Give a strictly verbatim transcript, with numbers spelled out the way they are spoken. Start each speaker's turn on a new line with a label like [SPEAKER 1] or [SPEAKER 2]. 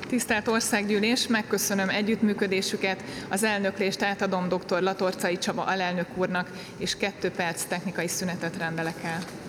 [SPEAKER 1] Tisztelt Országgyűlés, megköszönöm együttműködésüket, az elnöklést átadom dr. Latorcai Csaba alelnök úrnak, és kettő perc technikai szünetet rendelek el.